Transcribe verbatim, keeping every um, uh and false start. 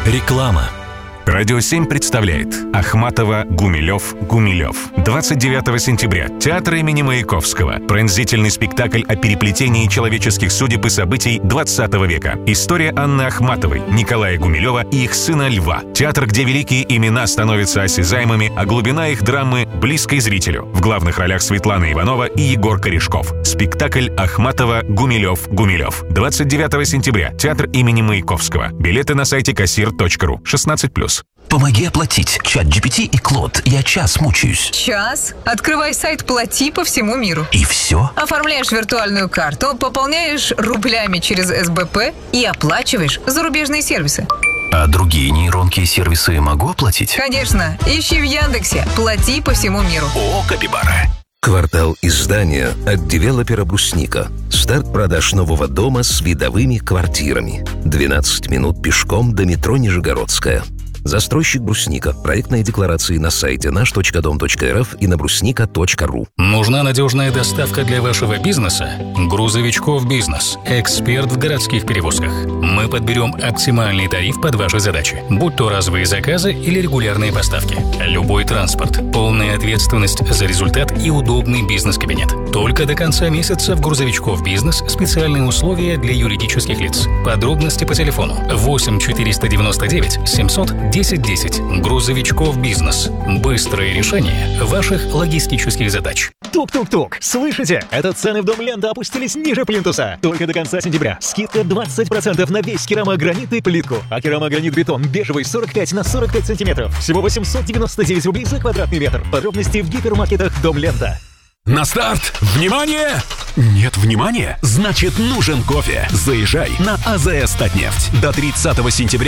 Реклама. Радио семь представляет Ахматова, Гумилев, Гумилев. двадцать девятого сентября. Театр имени Маяковского. Пронзительный спектакль о переплетении человеческих судеб и событий двадцатого века. История Анны Ахматовой, Николая Гумилева и их сына Льва. Театр, где великие имена становятся осязаемыми, а глубина их драмы близкой зрителю. В главных ролях Светлана Иванова и Егор Корешков. Спектакль Ахматова, Гумилев, Гумилев. двадцать девятого сентября. Театр имени Маяковского. Билеты на сайте кассир точка ру. шестнадцать плюс. Помоги оплатить. Чат джи пи ти и Клод. Я час мучаюсь. Час? Открывай сайт «Плати» по всему миру. И все? Оформляешь виртуальную карту, пополняешь рублями через эс бэ пэ и оплачиваешь зарубежные сервисы. А другие нейронки и сервисы могу оплатить? Конечно. Ищи в Яндексе «Плати» по всему миру. О, Капибара. Квартал издания от девелопера «Брусника». Старт продаж нового дома с видовыми квартирами. двенадцать минут пешком до метро Нижегородская. Застройщик «Брусника». Проектные декларации на сайте наш точка дом точка эр эф и на брусника точка ру. Нужна надежная доставка для вашего бизнеса? Грузовичков Бизнес. Эксперт в городских перевозках. Мы подберем оптимальный тариф под ваши задачи. Будь то разовые заказы или регулярные поставки. Любой транспорт. Полная ответственность за результат и удобный бизнес-кабинет. Только до конца месяца в Грузовичков Бизнес специальные условия для юридических лиц. Подробности по телефону восемь четыреста девяносто девять семьсот десять десять. Грузовичков Бизнес. Быстрое решение ваших логистических задач. Тук-тук-тук. Слышите? Это цены в Дом Лента опустились ниже плинтуса. Только до конца сентября. Скидка двадцать процентов на весь керамогранит и плитку. А керамогранит-бетон бежевый сорок пять на сорок пять сантиметров. Всего восемьсот девяносто девять рублей за квадратный метр. Подробности в гипермаркетах Дом Лента. На старт! Внимание! Нет внимания? Значит, нужен кофе. Заезжай на а зэ эс Татнефть. До тридцатого сентября